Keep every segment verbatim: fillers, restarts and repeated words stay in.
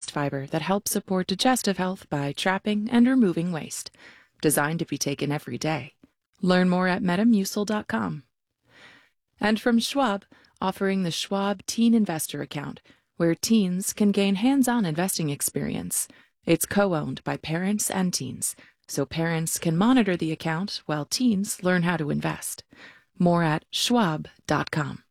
waste fiber that helps support digestive health by trapping and removing waste. Designed to be taken every day. Learn more at metamucil dot com. And from Schwab, offering the Schwab Teen Investor Account, where teens can gain hands-on investing experience. It's co-owned by parents and teens, so parents can monitor the account while teens learn how to invest. More at schwab dot com.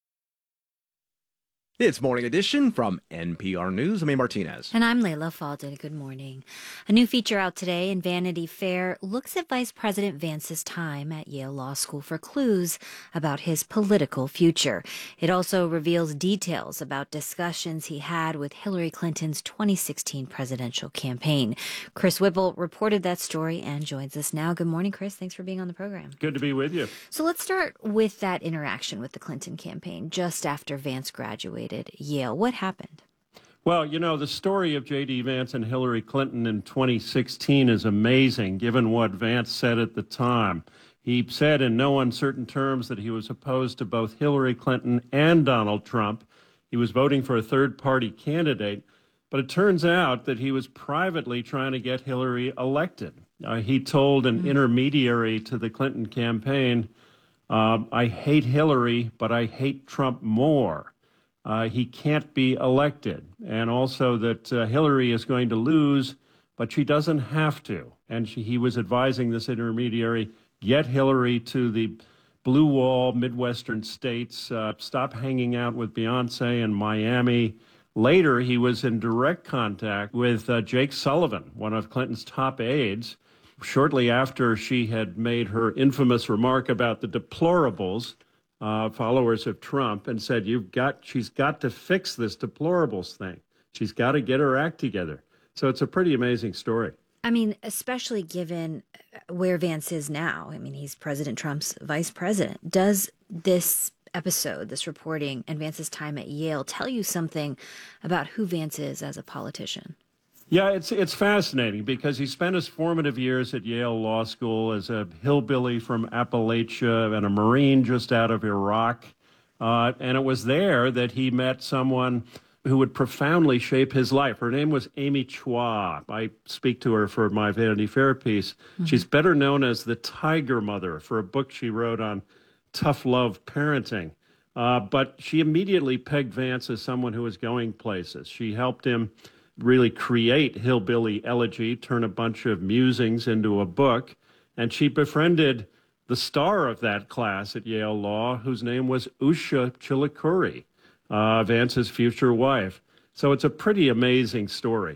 It's Morning Edition from N P R News. I'm Amy Martinez. And I'm Layla Faldin. Good morning. A new feature out today in Vanity Fair looks at Vice President Vance's time at Yale Law School for clues about his political future. It also reveals details about discussions he had with Hillary Clinton's twenty sixteen presidential campaign. Chris Whipple reported that story and joins us now. Good morning, Chris. Thanks for being on the program. Good to be with you. So let's start with that interaction with the Clinton campaign just after Vance graduated Yale. What happened? Well, you know, the story of J D. Vance and Hillary Clinton in twenty sixteen is amazing, given what Vance said at the time. He said in no uncertain terms that he was opposed to both Hillary Clinton and Donald Trump. He was voting for a third-party candidate, but it turns out that he was privately trying to get Hillary elected. Uh, he told an mm-hmm. intermediary to the Clinton campaign, uh, I hate Hillary, but I hate Trump more. Uh, he can't be elected, and also that uh, Hillary is going to lose, but she doesn't have to. And she, he was advising this intermediary, get Hillary to the blue wall, Midwestern states, uh, stop hanging out with Beyonce in Miami. Later, he was in direct contact with uh, Jake Sullivan, one of Clinton's top aides, shortly after she had made her infamous remark about the deplorables, Uh, followers of Trump, and said, "You've got, she's got to fix this deplorables thing. She's got to get her act together." So it's a pretty amazing story. I mean, especially given where Vance is now. I mean, he's President Trump's vice president. Does this episode, this reporting, and Vance's time at Yale tell you something about who Vance is as a politician? Yeah, it's it's fascinating because he spent his formative years at Yale Law School as a hillbilly from Appalachia and a Marine just out of Iraq. Uh, and it was there that he met someone who would profoundly shape his life. Her name was Amy Chua. I speak to her for my Vanity Fair piece. Mm-hmm. She's better known as the Tiger Mother for a book she wrote on tough love parenting. Uh, but she immediately pegged Vance as someone who was going places. She helped him really create Hillbilly Elegy, turn a bunch of musings into a book. And she befriended the star of that class at Yale Law, whose name was Usha Chilukuri, uh, Vance's future wife. So it's a pretty amazing story.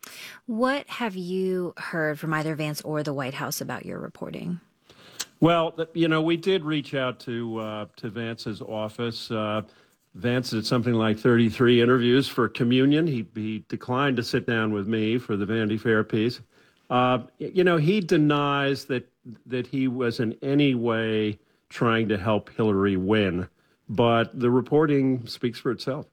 What have you heard from either Vance or the White House about your reporting? Well, you know, we did reach out to uh, to Vance's office. Uh, Vance did something like thirty-three interviews for Communion. He, he declined to sit down with me for the Vanity Fair piece. Uh, you know, he denies that that he was in any way trying to help Hillary win, but the reporting speaks for itself.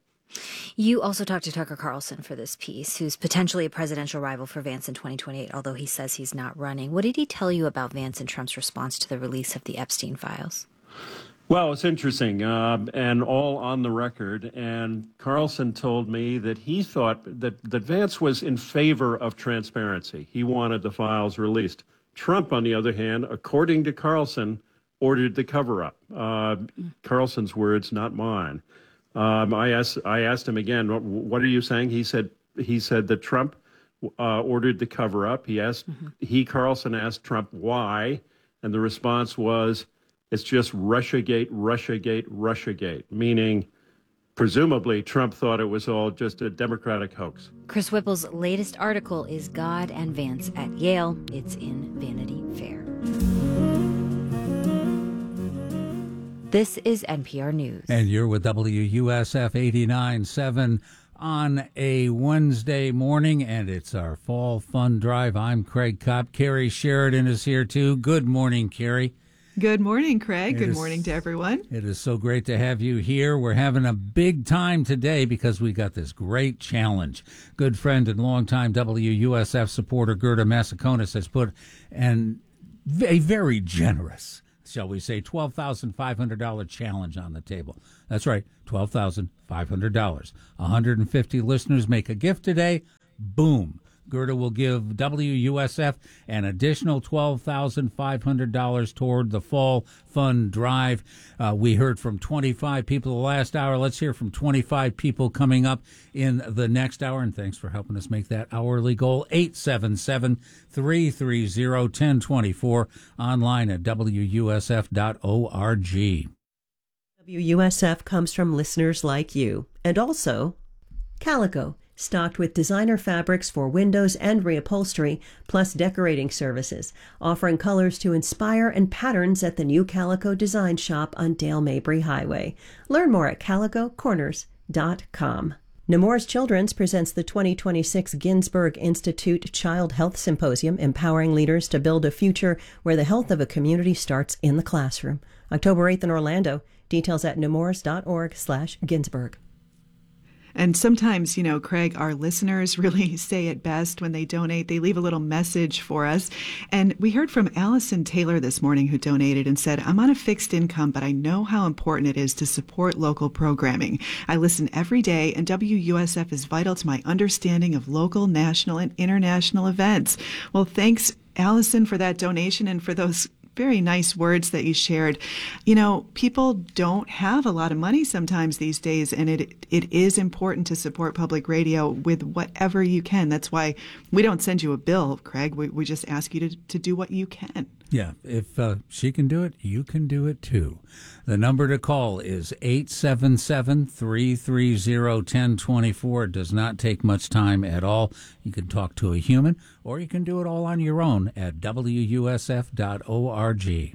You also talked to Tucker Carlson for this piece, who's potentially a presidential rival for Vance in twenty twenty-eight, although he says he's not running. What did he tell you about Vance and Trump's response to the release of the Epstein files? Well, it's interesting, uh, and all on the record. And Carlson told me that he thought that, that Vance was in favor of transparency. He wanted the files released. Trump, on the other hand, according to Carlson, ordered the cover-up. Uh, Carlson's words, not mine. Um, I asked I asked him again, what, what are you saying? He said he said that Trump uh, ordered the cover-up. He asked mm-hmm. he Carlson asked Trump why, and the response was, it's just Russiagate, Russiagate, Russiagate, meaning presumably Trump thought it was all just a Democratic hoax. Chris Whipple's latest article is God and Vance at Yale. It's in Vanity Fair. This is N P R News. And you're with W U S F eighty-nine point seven on a Wednesday morning, and it's our fall fun drive. I'm Craig Kopp. Carrie Sheridan is here, too. Good morning, Carrie. Good morning, Craig. It Good is, morning to everyone. It is so great to have you here. We're having a big time today because we got this great challenge. Good friend and longtime W U S F supporter Gerda Massaconis has put an, a very generous, shall we say, twelve thousand five hundred dollars challenge on the table. That's right, twelve thousand five hundred dollars. one hundred fifty listeners make a gift today boom. Gerda will give W U S F an additional twelve thousand five hundred dollars toward the Fall Fund Drive. Uh, we heard from twenty-five people the last hour. Let's hear from twenty-five people coming up in the next hour. And thanks for helping us make that hourly goal. eight seven seven, three three zero, one zero two four, online at W U S F dot org. W U S F comes from listeners like you. And also Calico, stocked with designer fabrics for windows and reupholstery, plus decorating services, offering colors to inspire and patterns at the new Calico Design Shop on Dale Mabry Highway. Learn more at calico corners dot com. Nemours Children's presents the twenty twenty-six Ginsberg Institute Child Health Symposium, empowering leaders to build a future where the health of a community starts in the classroom. October eighth in Orlando. Details at nemours dot org slash Ginsberg. And sometimes, you know, Craig, our listeners really say it best when they donate. They leave a little message for us. And we heard from Allison Taylor this morning, who donated and said, I'm on a fixed income, but I know how important it is to support local programming. I listen every day, and W U S F is vital to my understanding of local, national, and international events. Well, thanks, Allison, for that donation and for those very nice words that you shared. You know, people don't have a lot of money sometimes these days, and it it is important to support public radio with whatever you can. That's why we don't send you a bill, Craig. We, we just ask you to, to do what you can. Yeah, if uh, she can do it, you can do it too. The number to call is eight seven seven, three three zero, one zero two four. It does not take much time at all. You can talk to a human, or you can do it all on your own at W U S F dot org.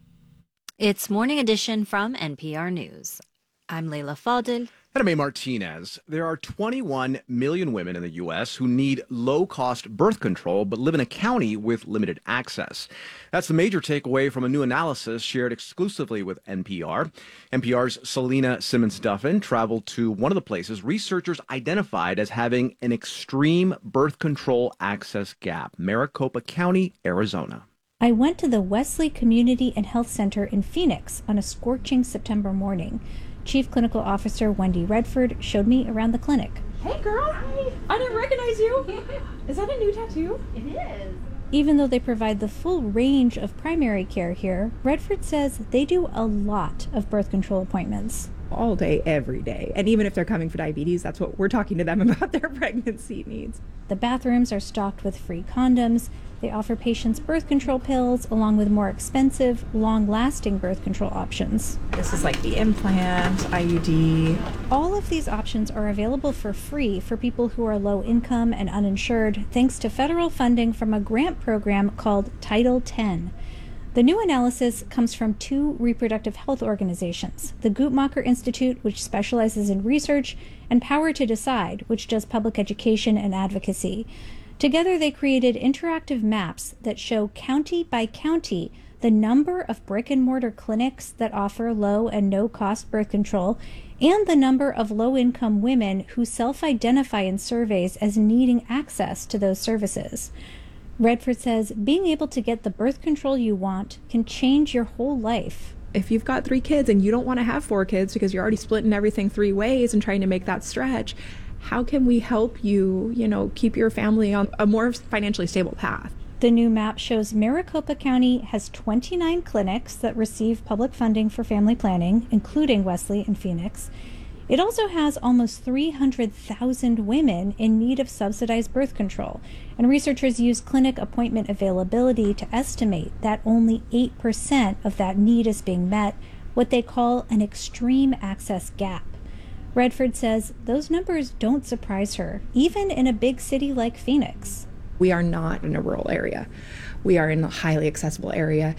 It's Morning Edition from N P R News. I'm Leila Fadel. And I'm A. Martinez. There are twenty-one million women in the U S who need low-cost birth control but live in a county with limited access. That's the major takeaway from a new analysis shared exclusively with N P R. N P R's Selena Simmons-Duffin traveled to one of the places researchers identified as having an extreme birth control access gap, Maricopa County, Arizona. I went to the Wesley Community and Health Center in Phoenix on a scorching September morning. Chief Clinical Officer Wendy Redford showed me around the clinic. Hey girl, Hi. I didn't recognize you. Is that a new tattoo? It is. Even though they provide the full range of primary care here, Redford says they do a lot of birth control appointments. All day, every day. And even if they're coming for diabetes, that's what we're talking to them about their pregnancy needs. The bathrooms are stocked with free condoms. They offer patients birth control pills along with more expensive, long-lasting birth control options. This is like the implant, I U D. All of these options are available for free for people who are low income and uninsured, thanks to federal funding from a grant program called Title ten. The new analysis comes from two reproductive health organizations, the Guttmacher Institute, which specializes in research, and Power to Decide, which does public education and advocacy. Together, they created interactive maps that show county by county the number of brick-and-mortar clinics that offer low and no-cost birth control and the number of low-income women who self-identify in surveys as needing access to those services. Redford says being able to get the birth control you want can change your whole life. If you've got three kids and you don't want to have four kids because you're already splitting everything three ways and trying to make that stretch, how can we help you, you know, keep your family on a more financially stable path? The new map shows Maricopa County has twenty-nine clinics that receive public funding for family planning, including Wesley and Phoenix. It also has almost three hundred thousand women in need of subsidized birth control, and researchers use clinic appointment availability to estimate that only eight percent of that need is being met, what they call an extreme access gap. Redford says those numbers don't surprise her, even in a big city like Phoenix. We are not in a rural area. We are in a highly accessible area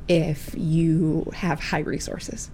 if you have high resources.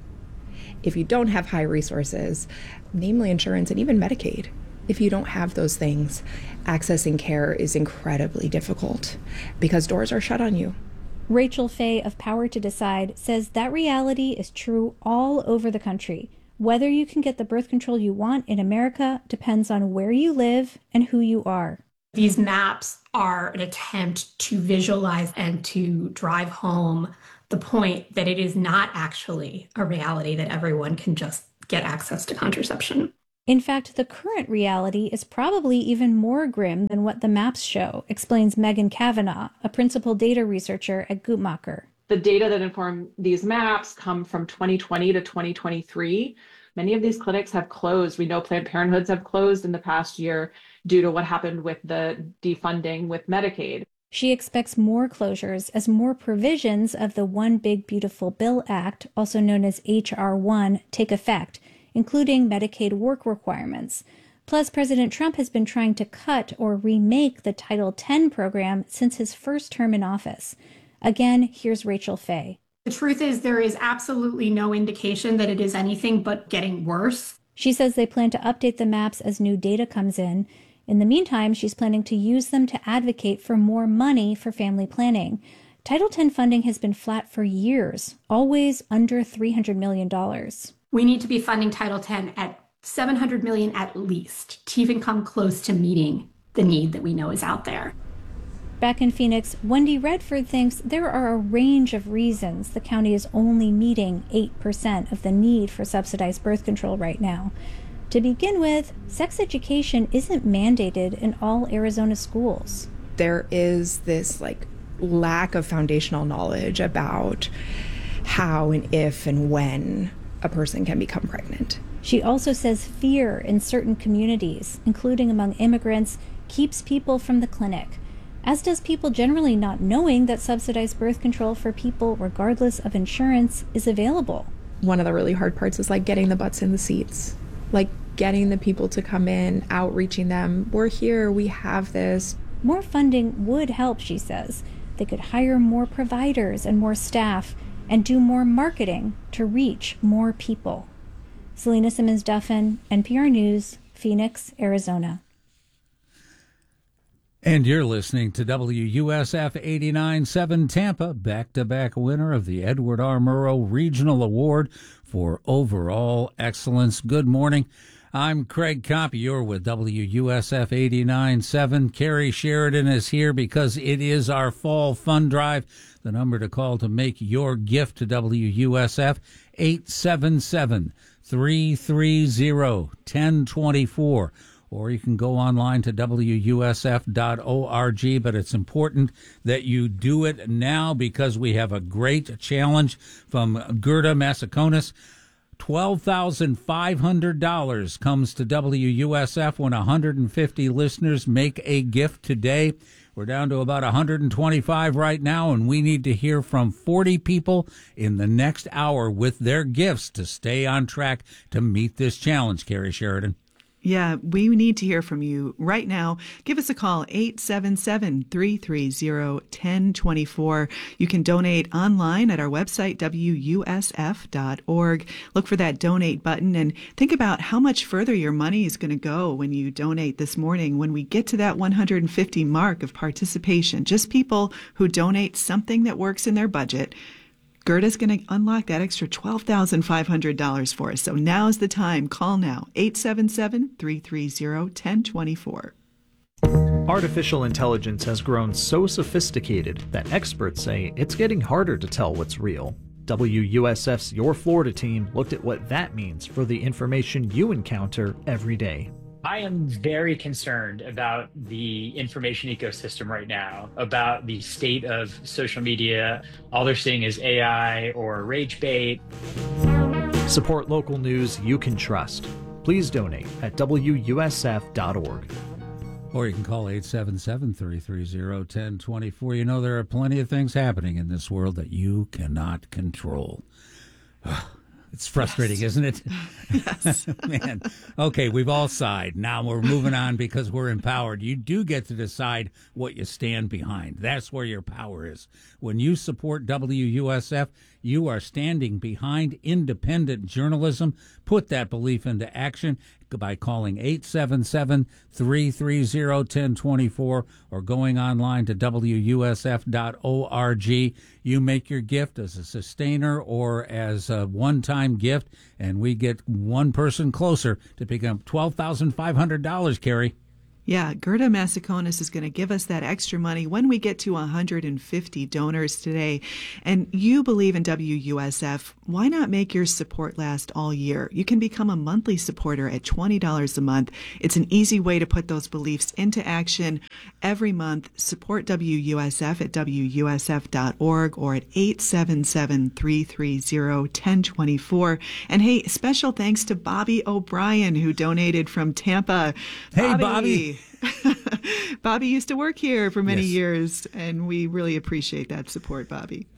If you don't have high resources, namely insurance and even Medicaid, if you don't have those things, accessing care is incredibly difficult because doors are shut on you. Rachel Fay of Power to Decide says that reality is true all over the country. Whether you can get the birth control you want in America depends on where you live and who you are. These maps are an attempt to visualize and to drive home the point that it is not actually a reality that everyone can just get access to contraception. In fact, the current reality is probably even more grim than what the maps show, explains Megan Kavanaugh, a principal data researcher at Guttmacher. The data that inform these maps come from twenty twenty to twenty twenty-three. Many of these clinics have closed. We know Planned Parenthoods have closed in the past year due to what happened with the defunding with Medicaid. She expects more closures as more provisions of the One Big Beautiful Bill Act, also known as H R one, take effect, including Medicaid work requirements. Plus, President Trump has been trying to cut or remake the Title ten program since his first term in office. Again, here's Rachel Fay. The truth is there is absolutely no indication that it is anything but getting worse. She says they plan to update the maps as new data comes in. In the meantime, she's planning to use them to advocate for more money for family planning. Title ten funding has been flat for years, always under three hundred million dollars. We need to be funding Title ten at seven hundred million dollars at least to even come close to meeting the need that we know is out there. Back in Phoenix, Wendy Redford thinks there are a range of reasons the county is only meeting eight percent of the need for subsidized birth control right now. To begin with, sex education isn't mandated in all Arizona schools. There is this like lack of foundational knowledge about how and if and when a person can become pregnant. She also says fear in certain communities, including among immigrants, keeps people from the clinic, as does people generally not knowing that subsidized birth control for people, regardless of insurance, is available. One of the really hard parts is like getting the butts in the seats, like getting the people to come in, outreaching them. We're here, we have this. More funding would help, she says. They could hire more providers and more staff and do more marketing to reach more people. Selena Simmons-Duffin, N P R News, Phoenix, Arizona. And you're listening to W U S F eighty-nine point seven Tampa, back-to-back winner of the Edward R. Murrow Regional Award for Overall Excellence. Good morning. I'm Craig Kopp. You're with W U S F eighty-nine point seven. Carrie Sheridan is here because it is our fall fund drive. The number to call to make your gift to W U S F, eight seven seven, three three zero, one zero two four. Or you can go online to W U S F dot org, but it's important that you do it now because we have a great challenge from Gerda Massaconas. twelve thousand five hundred dollars comes to W U S F when one hundred fifty listeners make a gift today. We're down to about one hundred twenty-five right now, and we need to hear from forty people in the next hour with their gifts to stay on track to meet this challenge, Carrie Sheridan. Yeah, we need to hear from you right now. Give us a call, eight seven seven, three three zero, one zero two four. You can donate online at our website, W U S F dot org. Look for that donate button and think about how much further your money is going to go when you donate this morning. When we get to that one hundred fifty mark of participation, just people who donate something that works in their budget, Gerda's going to unlock that extra twelve thousand five hundred dollars for us. So now's the time. Call now, eight seven seven, three three zero, one zero two four. Artificial intelligence has grown so sophisticated that experts say it's getting harder to tell what's real. W U S F's Your Florida team looked at what that means for the information you encounter every day. I am very concerned about the information ecosystem right now, about the state of social media. All they're seeing is A I or rage bait. Support local news you can trust. Please donate at W U S F dot org. Or you can call eight seven seven, three three zero, one zero two four. You know, there are plenty of things happening in this world that you cannot control. It's frustrating, yes. Isn't it? Yes. Man. Okay, we've all sighed. Now we're moving on because we're empowered. You do get to decide what you stand behind. That's where your power is. When you support W U S F, you are standing behind independent journalism. Put that belief into action by calling eight seven seven, three three zero, one zero two four or going online to W U S F dot org. You make your gift as a sustainer or as a one-time gift, and we get one person closer to picking up twelve thousand five hundred dollars, Carrie. Yeah, Gerda Massaconis is going to give us that extra money when we get to one hundred fifty donors today. And you believe in W U S F. Why not make your support last all year? You can become a monthly supporter at twenty dollars a month. It's an easy way to put those beliefs into action every month. Support W U S F at W U S F dot org or at eight seven seven, three three zero, one zero two four. And hey, special thanks to Bobby O'Brien, who donated from Tampa. Hey, Bobby. Bobby used to work here for many Yes. years, and we really appreciate that support, Bobby.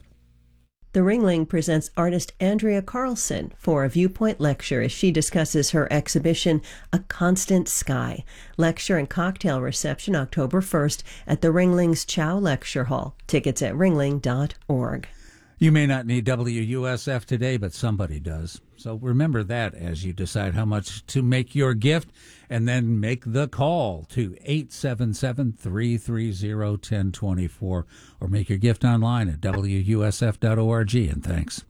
The Ringling presents artist Andrea Carlson for a Viewpoint lecture as she discusses her exhibition, A Constant Sky. Lecture and cocktail reception October first at the Ringling's Chow Lecture Hall. Tickets at ringling dot org. You may not need W U S F today, but somebody does. So remember that as you decide how much to make your gift, and then make the call to eight seven seven, three three zero, one zero two four or make your gift online at W U S F dot org. And thanks.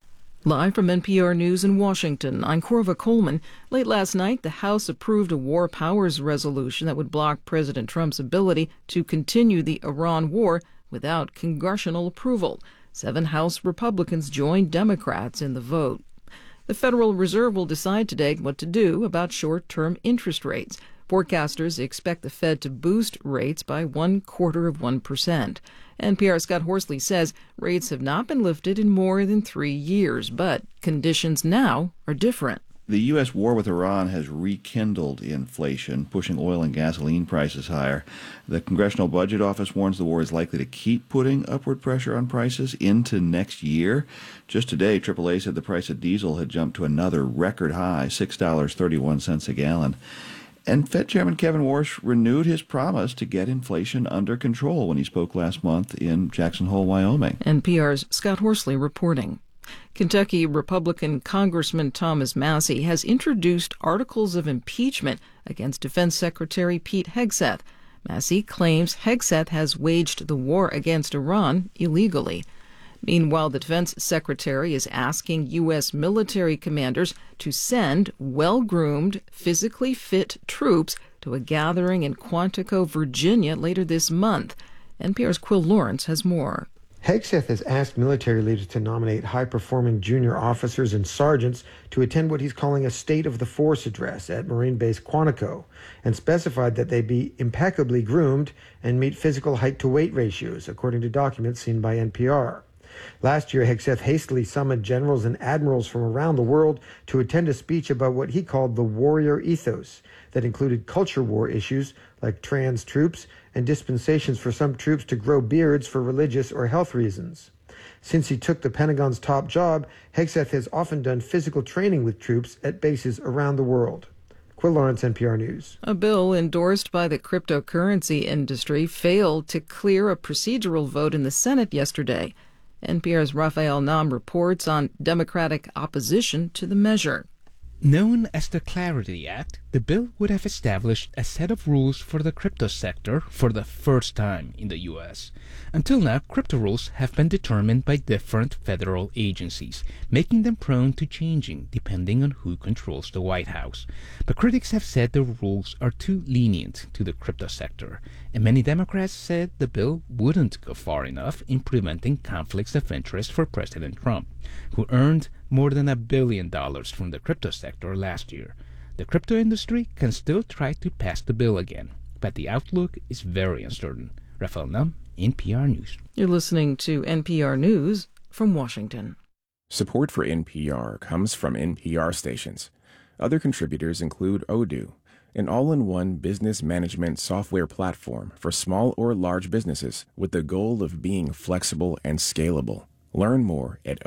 Live from N P R News in Washington, I'm Corva Coleman. Late last night, the House approved a war powers resolution that would block President Trump's ability to continue the Iran war without congressional approval. Seven House Republicans joined Democrats in the vote. The Federal Reserve will decide today what to do about short-term interest rates. Forecasters expect the Fed to boost rates by one quarter of one percent. N P R's Scott Horsley says rates have not been lifted in more than three years, but conditions now are different. The U S war with Iran has rekindled inflation, pushing oil and gasoline prices higher. The Congressional Budget Office warns the war is likely to keep putting upward pressure on prices into next year. Just today, triple A said the price of diesel had jumped to another record high, six dollars and thirty-one cents a gallon. And Fed Chairman Kevin Warsh renewed his promise to get inflation under control when he spoke last month in Jackson Hole, Wyoming. N P R's Scott Horsley reporting. Kentucky Republican Congressman Thomas Massie has introduced articles of impeachment against Defense Secretary Pete Hegseth. Massie claims Hegseth has waged the war against Iran illegally. Meanwhile, the Defense Secretary is asking U S military commanders to send well-groomed, physically fit troops to a gathering in Quantico, Virginia later this month. N P R's Quill Lawrence has more. Hegseth has asked military leaders to nominate high-performing junior officers and sergeants to attend what he's calling a State of the Force address at Marine Base Quantico, and specified that they be impeccably groomed and meet physical height-to-weight ratios, according to documents seen by N P R. Last year, Hegseth hastily summoned generals and admirals from around the world to attend a speech about what he called the warrior ethos, that included culture war issues like trans troops and dispensations for some troops to grow beards for religious or health reasons. Since he took the Pentagon's top job, Hegseth has often done physical training with troops at bases around the world. Quill Lawrence, N P R News. A bill endorsed by the cryptocurrency industry failed to clear a procedural vote in the Senate yesterday. N P R's Raphael Nam reports on Democratic opposition to the measure. Known as the Clarity Act, the bill would have established a set of rules for the crypto sector for the first time in the U S. Until now, crypto rules have been determined by different federal agencies, making them prone to changing depending on who controls the White House. But critics have said the rules are too lenient to the crypto sector, and many Democrats said the bill wouldn't go far enough in preventing conflicts of interest for President Trump, who earned more than a billion dollars from the crypto sector last year. The crypto industry can still try to pass the bill again, but the outlook is very uncertain. Raphael Nam, N P R News. You're listening to N P R News from Washington. Support for N P R comes from N P R stations. Other contributors include Odoo, an all-in-one business management software platform for small or large businesses with the goal of being flexible and scalable. Learn more at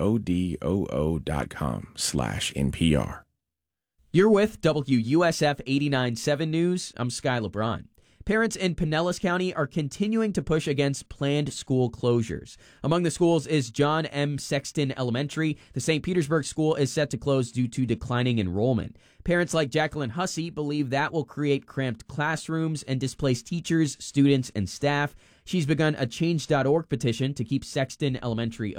odoo.com slash NPR. You're with W U S F eighty-nine point seven News. I'm Sky LeBron. Parents in Pinellas County are continuing to push against planned school closures. Among the schools is John M. Sexton Elementary. The Saint Petersburg school is set to close due to declining enrollment. Parents like Jacqueline Hussey believe that will create cramped classrooms and displace teachers, students, and staff. She's begun a change dot org petition to keep Sexton Elementary open.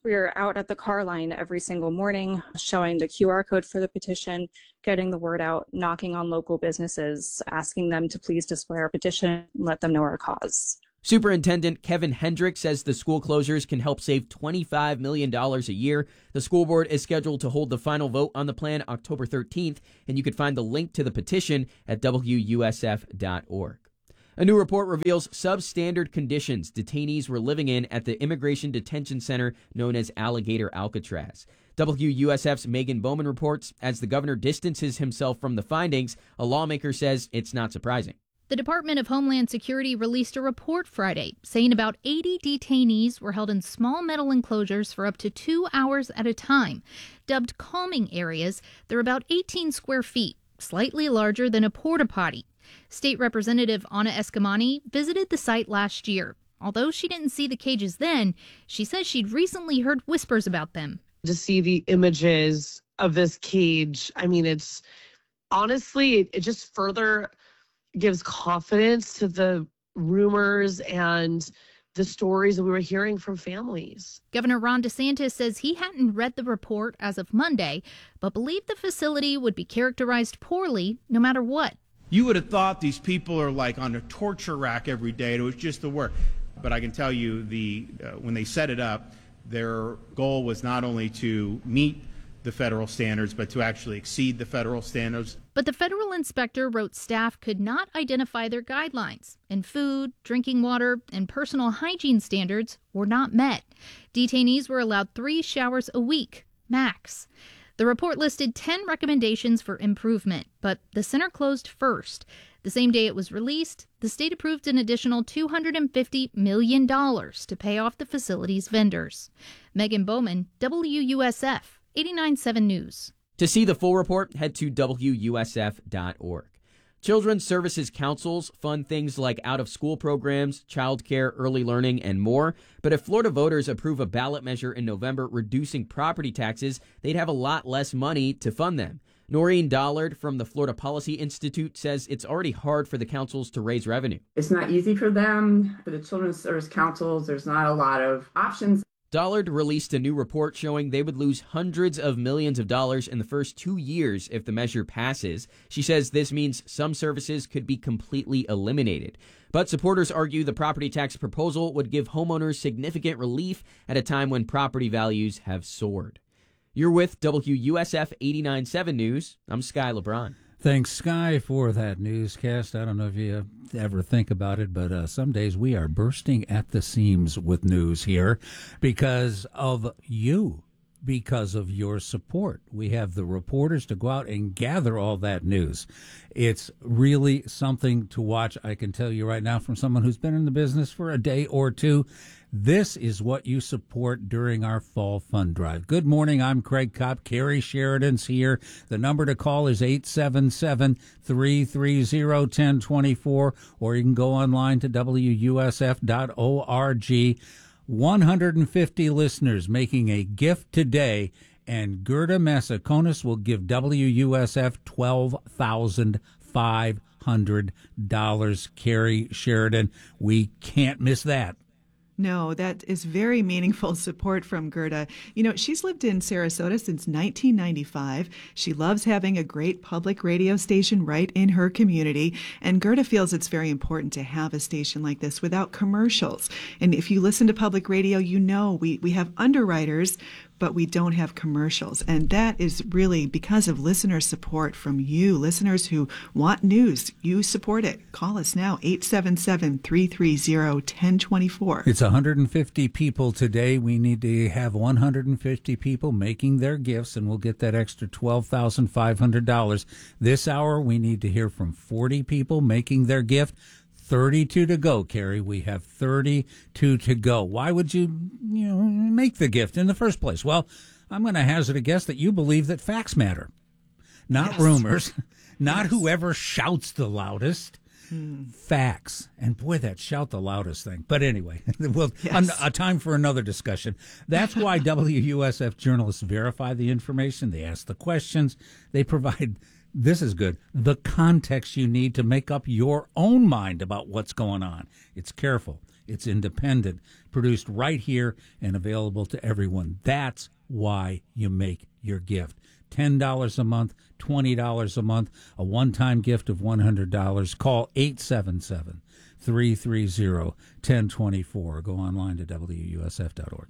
We're out at the car line every single morning, showing the Q R code for the petition, getting the word out, knocking on local businesses, asking them to please display our petition, and let them know our cause. Superintendent Kevin Hendrick says the school closures can help save twenty-five million dollars a year. The school board is scheduled to hold the final vote on the plan October thirteenth, and you can find the link to the petition at W U S F dot org. A new report reveals substandard conditions detainees were living in at the Immigration Detention Center known as Alligator Alcatraz. W U S F's Megan Bowman reports, as the governor distances himself from the findings, a lawmaker says it's not surprising. The Department of Homeland Security released a report Friday saying about eighty detainees were held in small metal enclosures for up to two hours at a time. Dubbed calming areas, they're about eighteen square feet, slightly larger than a porta potty. State Representative Anna Eskamani visited the site last year. Although she didn't see the cages then, she says she'd recently heard whispers about them. To see the images of this cage, I mean, it's honestly, it, it just further gives confidence to the rumors and the stories that we were hearing from families. Governor Ron DeSantis says he hadn't read the report as of Monday, but believed the facility would be characterized poorly no matter what. You would have thought these people are like on a torture rack every day. It was just the work. But I can tell you, the uh, when they set it up, their goal was not only to meet the federal standards, but to actually exceed the federal standards. But the federal inspector wrote staff could not identify their guidelines, and food, drinking water, and personal hygiene standards were not met. Detainees were allowed three showers a week, max. The report listed ten recommendations for improvement, but the center closed first. The same day it was released, the state approved an additional two hundred fifty million dollars to pay off the facility's vendors. Megan Bowman, W U S F, eighty-nine point seven News. To see the full report, head to W U S F dot org. Children's Services Councils fund things like out-of-school programs, childcare, early learning, and more. But if Florida voters approve a ballot measure in November reducing property taxes, they'd have a lot less money to fund them. Noreen Dollard from the Florida Policy Institute says it's already hard for the councils to raise revenue. It's not easy for them. For the Children's Service Councils, there's not a lot of options. Dollard released a new report showing they would lose hundreds of millions of dollars in the first two years if the measure passes. She says this means some services could be completely eliminated. But supporters argue the property tax proposal would give homeowners significant relief at a time when property values have soared. You're with W U S F eighty-nine point seven News. I'm Sky LeBron. Thanks, Sky, for that newscast. I don't know if you ever think about it, but uh, some days we are bursting at the seams with news here because of you, because of your support. We have the reporters to go out and gather all that news. It's really something to watch. I can tell you right now from someone who's been in the business for a day or two, this is what you support during our fall fund drive. Good morning. I'm Craig Kopp. Carrie Sheridan's here. The number to call is eight seven seven, three three zero, one zero two four, or you can go online to W U S F dot org. one hundred fifty listeners making a gift today, and Gerda Massaconas will give W U S F twelve thousand five hundred dollars. Carrie Sheridan, we can't miss that. No, that is very meaningful support from Gerda. You know, she's lived in Sarasota since nineteen ninety-five. She loves having a great public radio station right in her community. And Gerda feels it's very important to have a station like this without commercials. And if you listen to public radio, you know we, we have underwriters, but we don't have commercials. And that is really because of listener support from you, listeners who want news. You support it. Call us now, eight seven seven, three three zero, one zero two four. It's one hundred fifty people today. We need to have one hundred fifty people making their gifts, and we'll get that extra twelve thousand five hundred dollars. This hour, we need to hear from forty people making their gift. thirty-two to go, Carrie. We have thirty-two to go. Why would you, you know, make the gift in the first place? Well, I'm going to hazard a guess that you believe that facts matter, not yes. rumors, not yes. whoever shouts the loudest. Hmm. Facts. And boy, that shout the loudest thing. But anyway, well, yes. a, a time for another discussion. That's why W U S F journalists verify the information. They ask the questions. They provide, this is good, the context you need to make up your own mind about what's going on. It's careful. It's independent, produced right here and available to everyone. That's why you make your gift. ten dollars a month, twenty dollars a month, a one-time gift of one hundred dollars. Call eight seven seven, three three zero, one zero two four. Go online to W U S F dot org.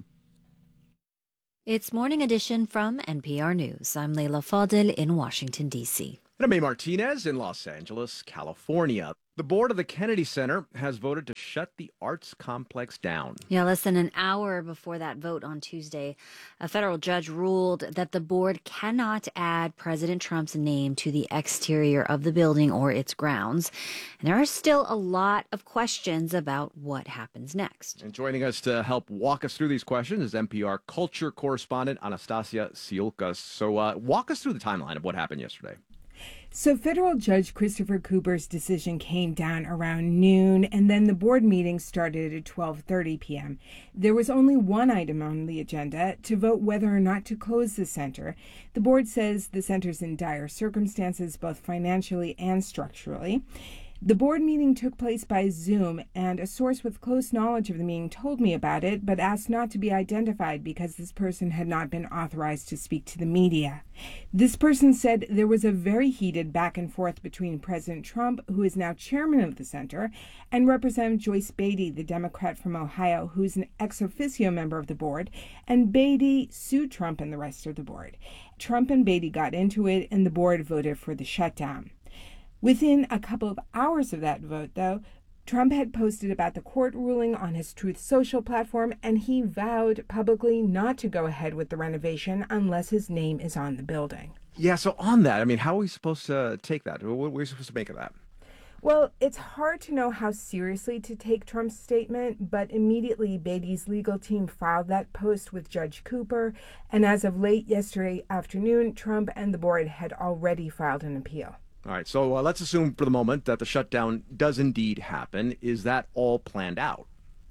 It's Morning Edition from N P R News. I'm Leila Fadel in Washington, D C. And I'm A. Martinez in Los Angeles, California. The board of the Kennedy Center has voted to shut the arts complex down. Yeah, less than an hour before that vote on Tuesday, a federal judge ruled that the board cannot add President Trump's name to the exterior of the building or its grounds. And there are still a lot of questions about what happens next. And joining us to help walk us through these questions is N P R culture correspondent Anastasia Siulkas. So uh, walk us through the timeline of what happened yesterday. So federal judge Christopher Cooper's decision came down around noon, and then the board meeting started at twelve thirty p.m. There was only one item on the agenda, to vote whether or not to close the center. The board says the center's in dire circumstances, both financially and structurally. The board meeting took place by Zoom, and a source with close knowledge of the meeting told me about it, but asked not to be identified because this person had not been authorized to speak to the media. This person said there was a very heated back and forth between President Trump, who is now chairman of the center, and Representative Joyce Beatty, the Democrat from Ohio, who's an ex officio member of the board, and Beatty sued Trump and the rest of the board. Trump and Beatty got into it, and the board voted for the shutdown. Within a couple of hours of that vote, though, Trump had posted about the court ruling on his Truth Social platform, and he vowed publicly not to go ahead with the renovation unless his name is on the building. Yeah, so on that, I mean, how are we supposed to take that? What are we supposed to make of that? Well, it's hard to know how seriously to take Trump's statement, but immediately Beatty's legal team filed that post with Judge Cooper, and as of late yesterday afternoon, Trump and the board had already filed an appeal. All right, so uh, let's assume for the moment that the shutdown does indeed happen. Is that all planned out?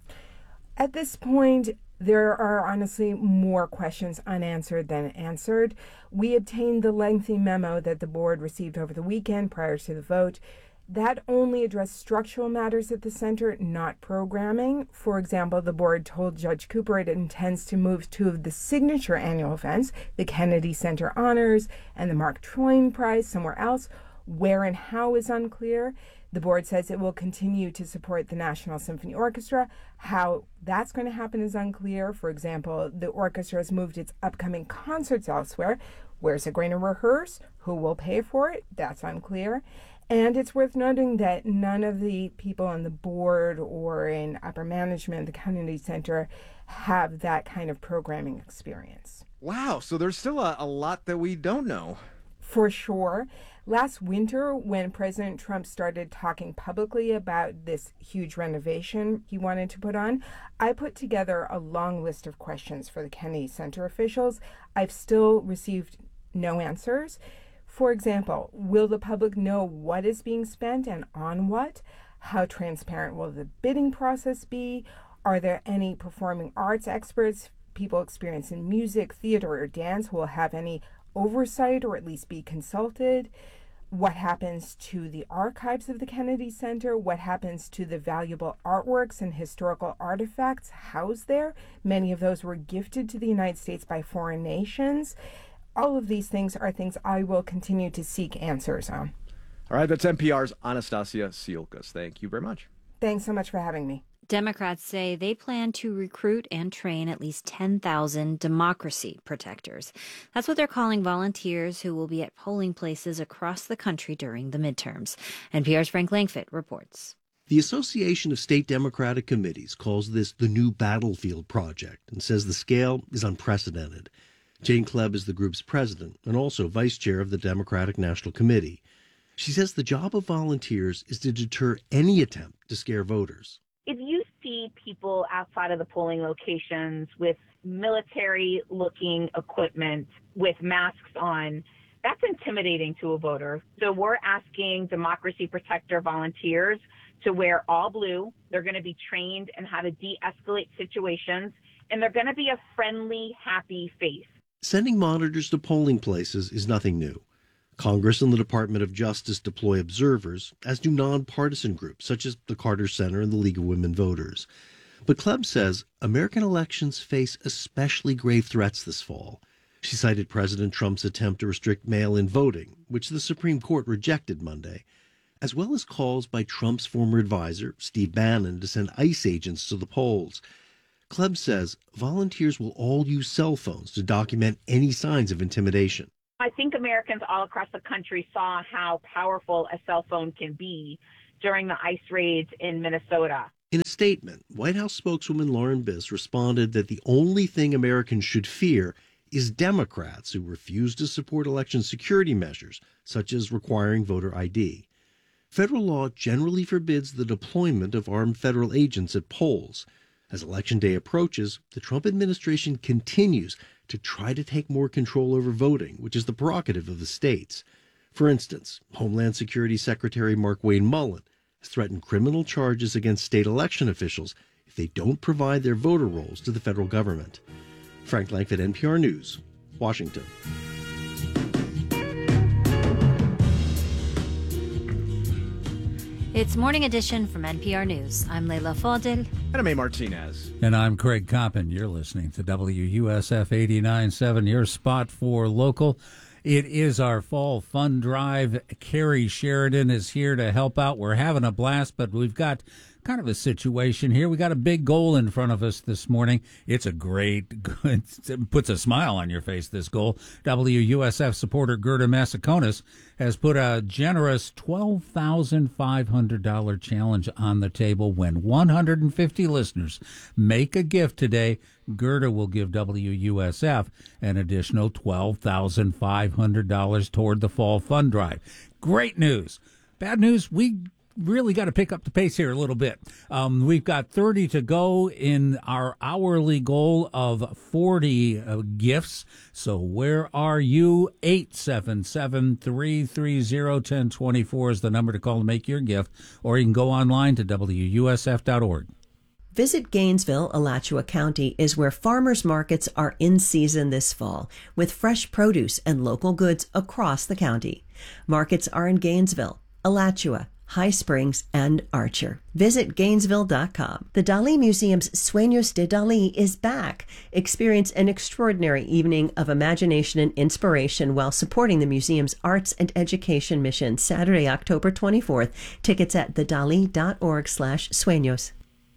At this point, there are honestly more questions unanswered than answered. We obtained the lengthy memo that the board received over the weekend prior to the vote. That only addressed structural matters at the center, not programming. For example, the board told Judge Cooper it intends to move two of the signature annual events, the Kennedy Center Honors and the Mark Twain Prize, somewhere else. Where and how is unclear. The board says it will continue to support the National Symphony Orchestra. How that's going to happen is unclear. For example, the orchestra has moved its upcoming concerts elsewhere. Where's it going to rehearse? Who will pay for it? That's unclear. And it's worth noting that none of the people on the board or in upper management at the Kennedy Center have that kind of programming experience. Wow, so there's still a, a lot that we don't know. For sure. Last winter, when President Trump started talking publicly about this huge renovation he wanted to put on, I put together a long list of questions for the Kennedy Center officials. I've still received no answers. For example, will the public know what is being spent and on what? How transparent will the bidding process be? Are there any performing arts experts, people experienced in music, theater, or dance who will have any oversight or at least be consulted? What happens to the archives of the Kennedy Center? What happens to the valuable artworks and historical artifacts housed there? Many of those were gifted to the United States by foreign nations. All of these things are things I will continue to seek answers on. All right, that's N P R's Anastasia Siulkas. Thank you very much. Thanks so much for having me. Democrats say they plan to recruit and train at least ten thousand democracy protectors. That's what they're calling volunteers who will be at polling places across the country during the midterms. N P R's Frank Langfitt reports. The Association of State Democratic Committees calls this the new battlefield project and says the scale is unprecedented. Jane Klebb is the group's president and also vice chair of the Democratic National Committee. She says the job of volunteers is to deter any attempt to scare voters. If you see people outside of the polling locations with military-looking equipment, with masks on, that's intimidating to a voter. So we're asking Democracy Protector volunteers to wear all blue. They're going to be trained in how to de-escalate situations, and they're going to be a friendly, happy face. Sending monitors to polling places is nothing new. Congress and the Department of Justice deploy observers, as do nonpartisan groups such as the Carter Center and the League of Women Voters. But Klebb says American elections face especially grave threats this fall. She cited President Trump's attempt to restrict mail-in voting, which the Supreme Court rejected Monday, as well as calls by Trump's former advisor, Steve Bannon, to send ICE agents to the polls. Klebb says volunteers will all use cell phones to document any signs of intimidation. I think Americans all across the country saw how powerful a cell phone can be during the ICE raids in Minnesota. In a statement, White House spokeswoman Lauren Biss responded that the only thing Americans should fear is Democrats who refuse to support election security measures, such as requiring voter I D. Federal law generally forbids the deployment of armed federal agents at polls. As Election Day approaches, the Trump administration continues to try to take more control over voting, which is the prerogative of the states. For instance, Homeland Security Secretary Mark Wayne Mullen has threatened criminal charges against state election officials if they don't provide their voter rolls to the federal government. Frank Langford, N P R News, Washington. It's Morning Edition from N P R News. I'm Leila Fadel. And I'm A. Martinez. And I'm Craig Coppin. You're listening to W U S F eighty-nine point seven, your spot for local. It is our fall fun drive. Carrie Sheridan is here to help out. We're having a blast, but we've got kind of a situation here. We got a big goal in front of us this morning. It's a great, it puts a smile on your face, this goal. W U S F supporter Gerda Massaconis has put a generous twelve thousand five hundred dollars challenge on the table. When one hundred fifty listeners make a gift today, Gerda will give W U S F an additional twelve thousand five hundred dollars toward the fall fund drive. Great news. Bad news, we really got to pick up the pace here a little bit. Um, we've got thirty to go in our hourly goal of forty uh, gifts. So where are you? eight seven seven, three three zero, one zero two four is the number to call to make your gift, or you can go online to W U S F dot org. Visit Gainesville, Alachua County is where farmers markets are in season this fall, with fresh produce and local goods across the county. Markets are in Gainesville, Alachua, High Springs, and Archer. Visit Gainesville dot com. The Dali Museum's Sueños de Dali is back. Experience an extraordinary evening of imagination and inspiration while supporting the museum's arts and education mission Saturday, October twenty-fourth. Tickets at the dali dot org slash sueños.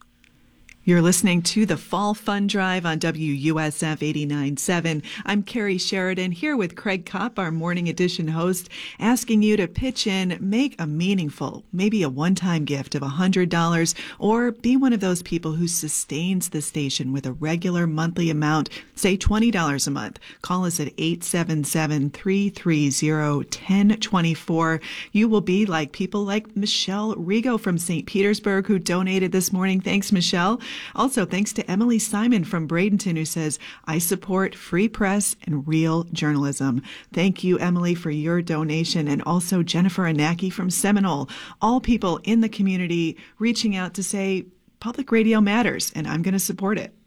You're listening to the Fall Fun Drive on W U S F eighty-nine point seven. I'm Carrie Sheridan here with Craig Kopp, our morning edition host, asking you to pitch in, make a meaningful, maybe a one-time gift of one hundred dollars, or be one of those people who sustains the station with a regular monthly amount, say twenty dollars a month. Call us at eight seven seven, three three zero, one zero two four. You will be like people like Michelle Rigo from Saint Petersburg, who donated this morning. Thanks, Michelle. Also, thanks to Emily Simon from Bradenton, who says, I support free press and real journalism. Thank you, Emily, for your donation. And also Jennifer Anaki from Seminole. All people in the community reaching out to say, public radio matters, and I'm going to support it.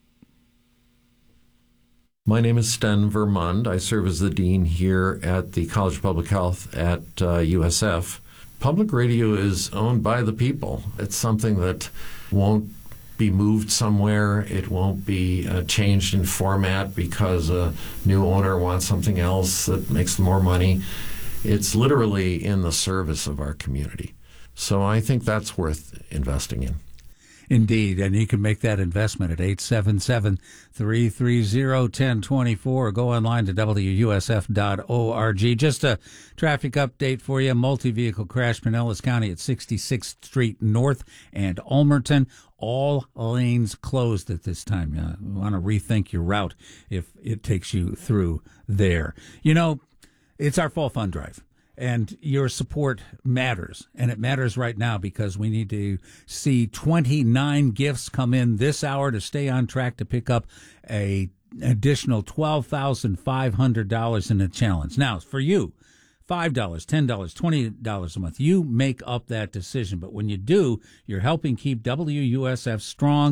My name is Sten Vermund. I serve as the dean here at the College of Public Health at uh, U S F. Public radio is owned by the people. It's something that won't be moved somewhere. It won't be uh, changed in format because a new owner wants something else that makes more money. It's literally in the service of our community. So I think that's worth investing in. Indeed, and you can make that investment at eight seven seven, three three zero, one zero two four or go online to W U S F dot org. Just a traffic update for you. Multi-vehicle crash in Pinellas County at sixty-sixth Street North and Ulmerton. All lanes closed at this time. Uh, you want to rethink your route if it takes you through there. You know, it's our fall fund drive. And your support matters, and it matters right now because we need to see twenty-nine gifts come in this hour to stay on track to pick up a additional twelve thousand five hundred dollars in a challenge. Now, for you, five dollars, ten dollars, twenty dollars a month, you make up that decision. But when you do, you're helping keep W U S F strong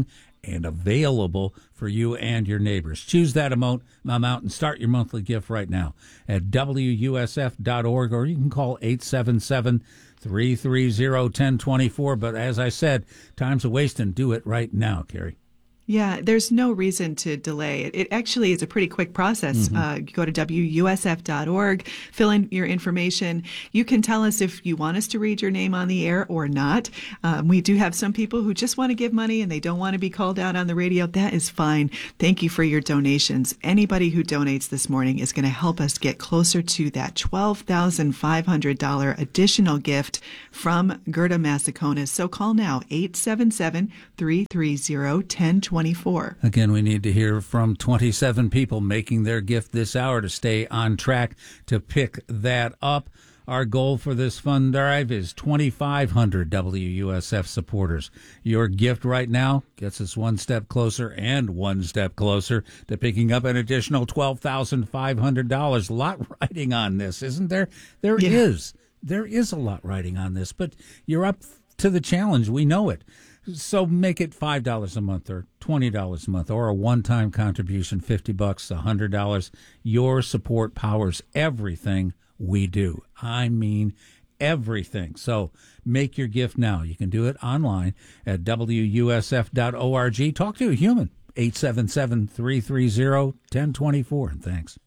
and available for you and your neighbors. Choose that amount, amount and start your monthly gift right now at W U S F dot org, or you can call eight seven seven, three three zero, one zero two four. But as I said, time's a wasting. Do it right now, Carrie. Yeah, there's no reason to delay. It, it actually is a pretty quick process. Mm-hmm. Uh, go to W U S F dot org, fill in your information. You can tell us if you want us to read your name on the air or not. Um, we do have some people who just want to give money and they don't want to be called out on the radio. That is fine. Thank you for your donations. Anybody who donates this morning is going to help us get closer to that twelve thousand five hundred dollars additional gift from Gerda Massaconas. So call now, eight seven seven, three three zero, one zero two four. Again, we need to hear from twenty-seven people making their gift this hour to stay on track to pick that up. Our goal for this fund drive is twenty-five hundred W U S F supporters. Your gift right now gets us one step closer and one step closer to picking up an additional twelve thousand five hundred dollars. A lot riding on this, isn't there? There yeah. is. There is a lot riding on this, but you're up to the challenge. We know it. So make it five dollars a month or twenty dollars a month or a one-time contribution, fifty bucks, one hundred dollars. Your support powers everything we do. I mean everything. So make your gift now. You can do it online at W U S F dot org. Talk to a human, eight seven seven, three three zero, one zero two four. And thanks.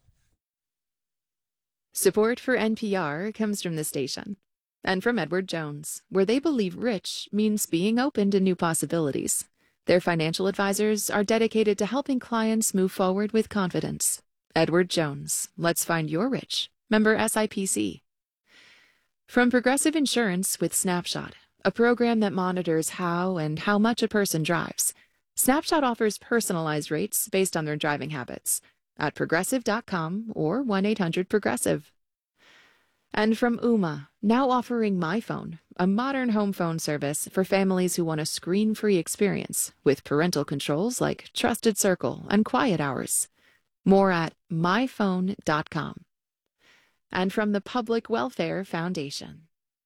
Support for N P R comes from the station. And from Edward Jones, where they believe rich means being open to new possibilities. Their financial advisors are dedicated to helping clients move forward with confidence. Edward Jones, let's find your rich. Member S I P C. From Progressive Insurance with Snapshot, a program that monitors how and how much a person drives. Snapshot offers personalized rates based on their driving habits at progressive dot com or one eight hundred progressive. And from Ooma, now offering MyPhone, a modern home phone service for families who want a screen-free experience with parental controls like Trusted Circle and Quiet Hours. More at my phone dot com. And from the Public Welfare Foundation.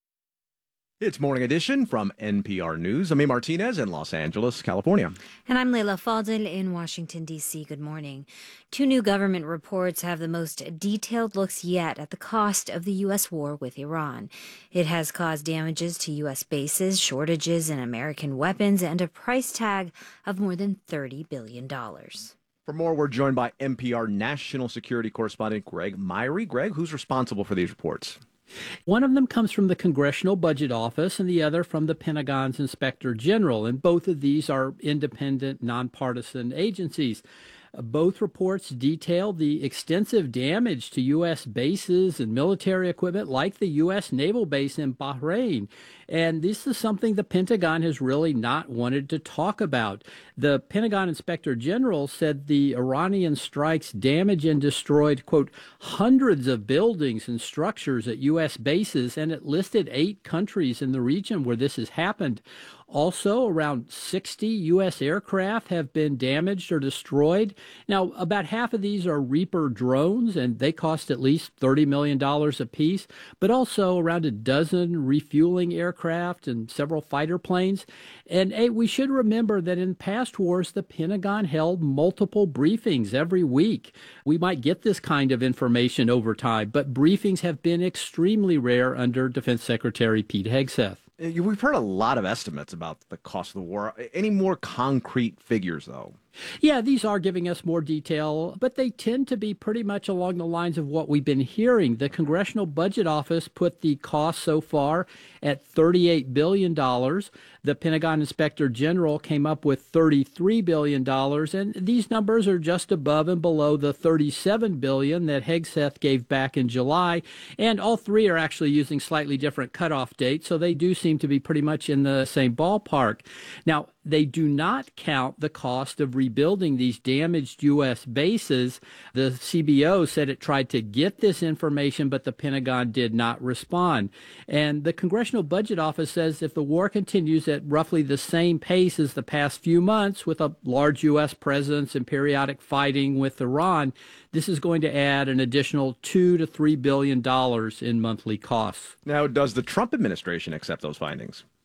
It's Morning Edition from N P R News. I'm A. Martinez in Los Angeles, California. And I'm Leila Fadel in Washington, D C. Good morning. Two new government reports have the most detailed looks yet at the cost of the U S war with Iran. It has caused damages to U S bases, shortages in American weapons, and a price tag of more than thirty billion dollars. For more, we're joined by N P R national security correspondent Greg Myrie. Greg, who's responsible for these reports? One of them comes from the Congressional Budget Office and the other from the Pentagon's Inspector General, and both of these are independent, nonpartisan agencies. Both reports detail the extensive damage to U S bases and military equipment like the U S naval base in Bahrain. And this is something the Pentagon has really not wanted to talk about. The Pentagon Inspector General said the Iranian strikes damaged and destroyed, quote, hundreds of buildings and structures at U S bases, and it listed eight countries in the region where this has happened. Also, around sixty U S aircraft have been damaged or destroyed. Now, about half of these are Reaper drones, and they cost at least thirty million dollars apiece, but also around a dozen refueling aircraft and several fighter planes. And hey, we should remember that in past wars, the Pentagon held multiple briefings every week. We might get this kind of information over time, but briefings have been extremely rare under Defense Secretary Pete Hegseth. We've heard a lot of estimates about the cost of the war. Any more concrete figures, though? Yeah, these are giving us more detail, but they tend to be pretty much along the lines of what we've been hearing. The Congressional Budget Office put the cost so far at thirty-eight billion dollars. The Pentagon Inspector General came up with thirty-three billion dollars, and these numbers are just above and below the thirty-seven billion dollars that Hegseth gave back in July, and all three are actually using slightly different cutoff dates, so they do seem to be pretty much in the same ballpark. Now, they do not count the cost of rebuilding these damaged U S bases. The C B O said it tried to get this information, but the Pentagon did not respond. And the Congressional Budget Office says if the war continues at roughly the same pace as the past few months, with a large U S presence and periodic fighting with Iran, this is going to add an additional two to three billion dollars in monthly costs. Now, does the Trump administration accept those findings?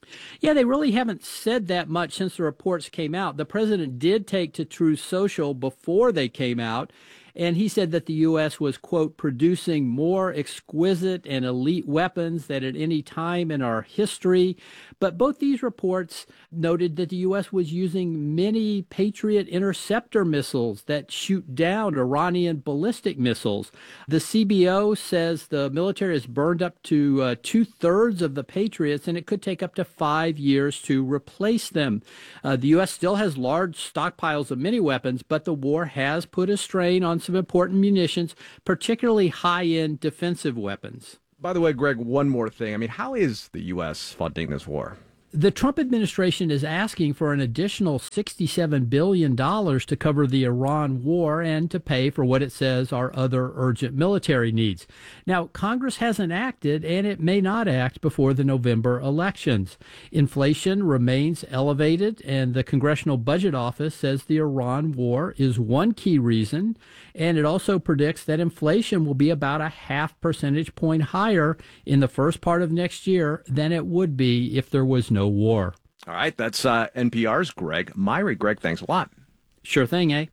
Yeah, they really haven't said that much since the reports came out. The president did take to Truth Social before they came out, and he said that the U S was, quote, producing more exquisite and elite weapons than at any time in our history. But both these reports noted that the U S was using many Patriot interceptor missiles that shoot down Iranian ballistic missiles. The C B O says the military has burned up to uh, two-thirds of the Patriots, and it could take up to five years to replace them. Uh, the U S still has large stockpiles of many weapons, but the war has put a strain on some important munitions, particularly high-end defensive weapons. By the way, Greg, one more thing. I mean, how is the U S funding this war? The Trump administration is asking for an additional sixty-seven billion dollars to cover the Iran war and to pay for what it says are other urgent military needs. Now, Congress hasn't acted, and it may not act before the November elections. Inflation remains elevated, and the Congressional Budget Office says the Iran war is one key reason, and it also predicts that inflation will be about a half percentage point higher in the first part of next year than it would be if there was no No war. All right, that's uh, N P R's Greg Myrie. Greg, thanks a lot. Sure thing, eh?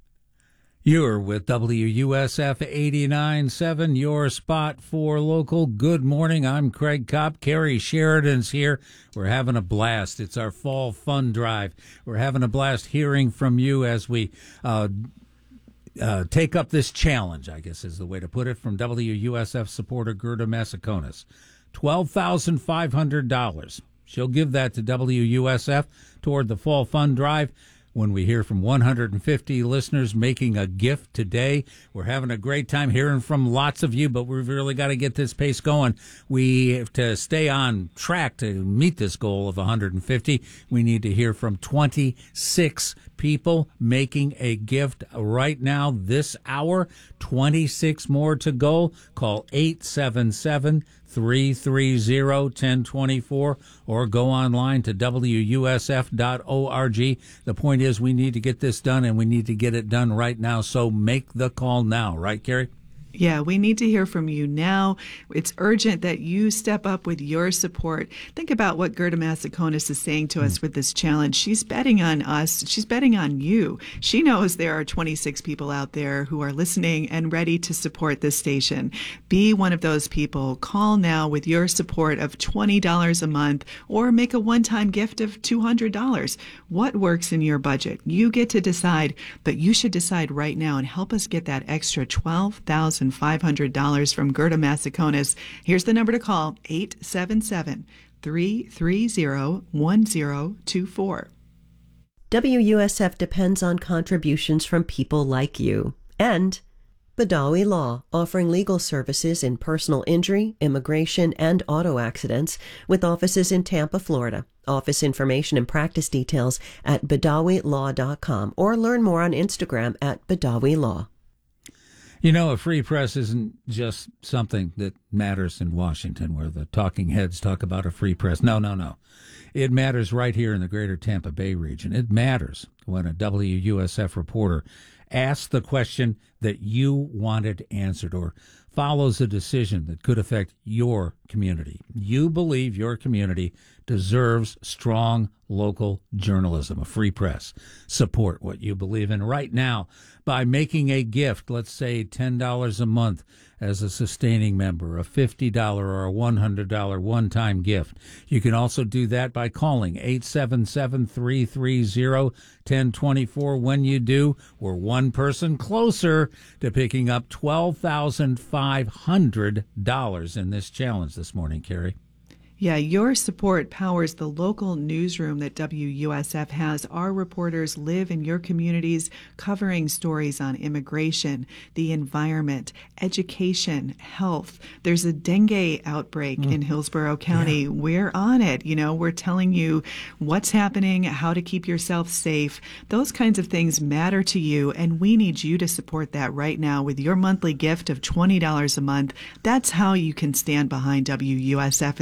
You're with W U S F eighty-nine point seven, your spot for local. Good morning. I'm Craig Kopp. Carrie Sheridan's here. We're having a blast. It's our fall fun drive. We're having a blast hearing from you as we uh, uh, take up this challenge, I guess is the way to put it, from W U S F supporter Gerda Massaconas. twelve thousand five hundred dollars. She'll give that to W U S F toward the Fall Fun Drive when we hear from one hundred fifty listeners making a gift today. We're having a great time hearing from lots of you, but we've really got to get this pace going. We have to stay on track to meet this goal of one hundred fifty. We need to hear from twenty-six people making a gift right now this hour. twenty-six more to go. Call eight seven seven, three three zero, one zero two four or go online to W U S F dot org. The point is we need to get this done, and we need to get it done right now. So make the call now. Right, Carrie? Yeah, we need to hear from you now. It's urgent that you step up with your support. Think about what Gerda Massaconas is saying to us with this challenge. She's betting on us. She's betting on you. She knows there are twenty-six people out there who are listening and ready to support this station. Be one of those people. Call now with your support of twenty dollars a month or make a one-time gift of two hundred dollars. What works in your budget? You get to decide, but you should decide right now and help us get that extra twelve thousand five hundred dollars from Gerda Massaconas. Here's the number to call, eight seven seven, three three zero, one zero two four. W U S F depends on contributions from people like you. And Badawi Law, offering legal services in personal injury, immigration, and auto accidents, with offices in Tampa, Florida. Office information and practice details at badawi law dot com or learn more on Instagram at Badawi Law. You know, a free press isn't just something that matters in Washington where the talking heads talk about a free press. No, no, no. It matters right here in the greater Tampa Bay region. It matters when a W U S F reporter asks the question that you wanted answered or follows a decision that could affect your community. You believe your community deserves strong local journalism, a free press. Support what you believe in right now by making a gift, let's say ten dollars a month as a sustaining member, a fifty dollars or a one hundred dollars one-time gift. You can also do that by calling eight seven seven, three three zero, one zero two four. When you do, we're one person closer to picking up twelve thousand five hundred dollars in this challenge this morning, Carrie. Yeah, your support powers the local newsroom that W U S F has. Our reporters live in your communities covering stories on immigration, the environment, education, health. There's a dengue outbreak mm. in Hillsborough County. Yeah. We're on it. You know, we're telling you what's happening, how to keep yourself safe. Those kinds of things matter to you, and we need you to support that right now with your monthly gift of twenty dollars a month. That's how you can stand behind W U S F and the journalism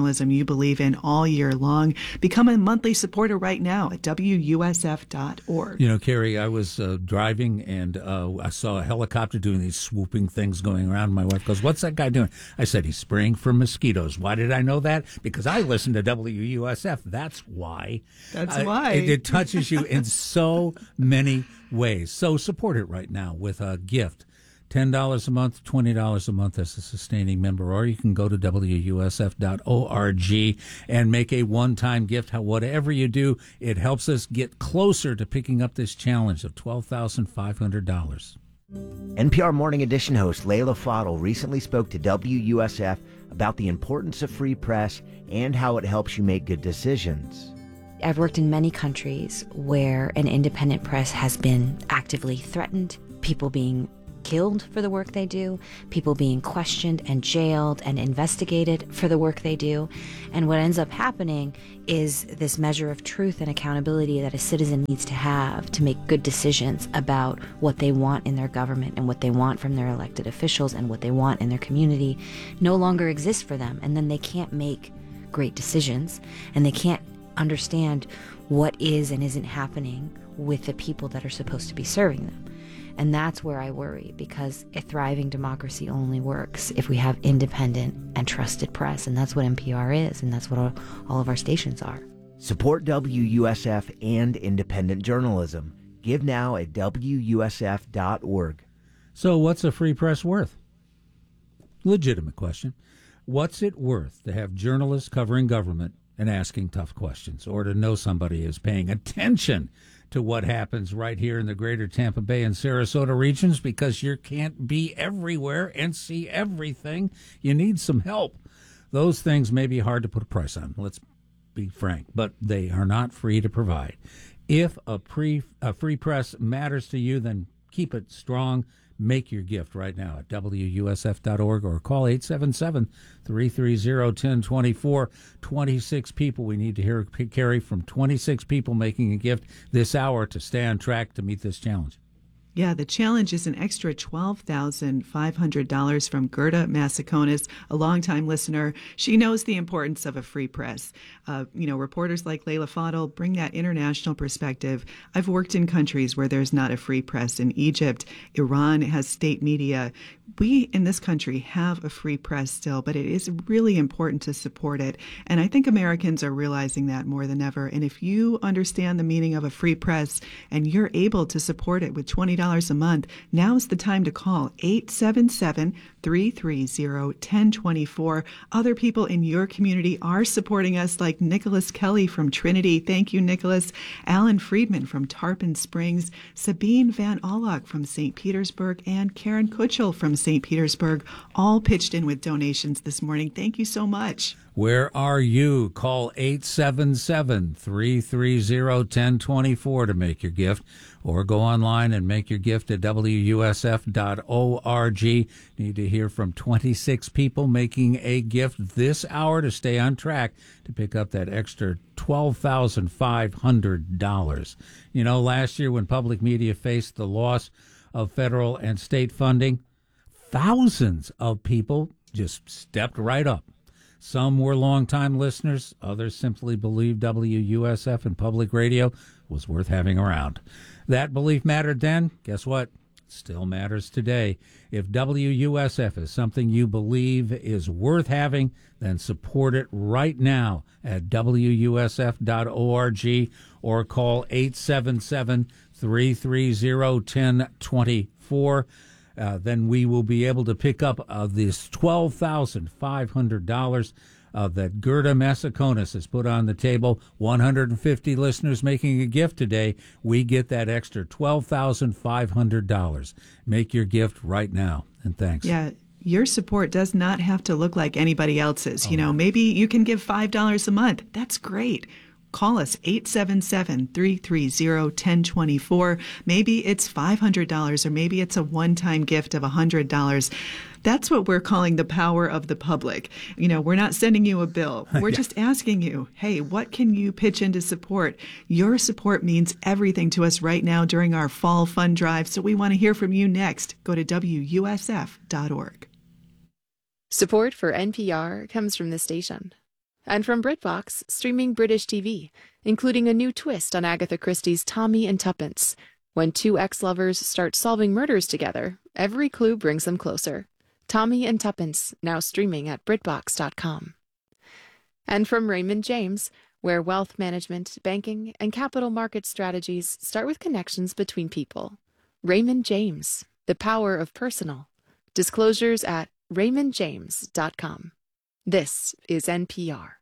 journalism you believe in all year long. Become a monthly supporter right now at W U S F dot org. You know, Carrie, I was uh, driving and uh, I saw a helicopter doing these swooping things going around. My wife goes, "What's that guy doing?" I said, "He's spraying for mosquitoes." Why did I know that? Because I listen to W U S F. That's why. That's uh, why. It, it touches you in so many ways. So support it right now with a gift. ten dollars a month, twenty dollars a month as a sustaining member, or you can go to W U S F dot org and make a one-time gift. Whatever you do, it helps us get closer to picking up this challenge of twelve thousand five hundred dollars. N P R Morning Edition host Layla Fadel recently spoke to W U S F about the importance of free press and how it helps you make good decisions. I've worked in many countries where an independent press has been actively threatened, people being killed for the work they do, people being questioned and jailed and investigated for the work they do. And what ends up happening is this measure of truth and accountability that a citizen needs to have to make good decisions about what they want in their government and what they want from their elected officials and what they want in their community no longer exists for them. And then they can't make great decisions and they can't understand what is and isn't happening with the people that are supposed to be serving them. And that's where I worry, because a thriving democracy only works if we have independent and trusted press, and that's what N P R is, and that's what all, all of our stations are. Support W U S F and independent journalism. Give now at W U S F dot org. So what's a free press worth? Legitimate question. What's it worth to have journalists covering government and asking tough questions, or to know somebody is paying attention to what happens right here in the greater Tampa Bay and Sarasota regions, because you can't be everywhere and see everything. You need some help. Those things may be hard to put a price on, let's be frank, but they are not free to provide. If a, pre, a free press matters to you, then keep it strong. Make your gift right now at W U S F dot org or call eight seven seven, three three zero, one zero two four. twenty-six people. We need to hear Carrie from twenty-six people making a gift this hour to stay on track to meet this challenge. Yeah, the challenge is an extra twelve thousand five hundred dollars from Gerda Massaconis, a longtime listener. She knows the importance of a free press. Uh, you know, reporters like Layla Fadel bring that international perspective. I've worked in countries where there's not a free press. In Egypt, Iran has state media. We in this country have a free press still, but it is really important to support it. And I think Americans are realizing that more than ever. And if you understand the meaning of a free press and you're able to support it with twenty dollars a month, now's the time to call eight seven seven, three three zero, one zero two four. Other people in your community are supporting us, like Nicholas Kelly from Trinity. Thank you, Nicholas. Alan Friedman from Tarpon Springs, Sabine Van Allock from Saint Petersburg, and Karen Kutchel from Saint Petersburg all pitched in with donations this morning. Thank you so much. Where are you? Call eight seven seven, three three zero, one zero two four to make your gift, or go online and make your gift at W U S F dot org. Need to hear from twenty-six people making a gift this hour to stay on track to pick up that extra twelve thousand five hundred dollars. You know, last year when public media faced the loss of federal and state funding, thousands of people just stepped right up. Some were longtime listeners. Others simply believed W U S F and public radio was worth having around. That belief mattered then. Guess what? It still matters today. If W U S F is something you believe is worth having, then support it right now at W U S F dot org or call eight seven seven, three three zero, one zero two four. Uh, then we will be able to pick up uh, this twelve thousand five hundred dollars uh, that Gerda Massaconis has put on the table. one hundred fifty listeners making a gift today. We get that extra twelve thousand five hundred dollars. Make your gift right now, and thanks. Yeah. Your support does not have to look like anybody else's. Oh, you know, maybe you can give five dollars a month. That's great. Call us, eight seven seven, three three zero, one zero two four. Maybe it's five hundred dollars, or maybe it's a one-time gift of one hundred dollars. That's what we're calling the power of the public. You know, we're not sending you a bill. We're yeah. just asking you, hey, what can you pitch in to support? Your support means everything to us right now during our fall fund drive, so we want to hear from you next. Go to W U S F dot org. Support for N P R comes from this station. And from BritBox, streaming British T V, including a new twist on Agatha Christie's Tommy and Tuppence. When two ex-lovers start solving murders together, every clue brings them closer. Tommy and Tuppence, now streaming at BritBox dot com. And from Raymond James, where wealth management, banking, and capital market strategies start with connections between people. Raymond James, the power of personal. Disclosures at Raymond James dot com. This is N P R.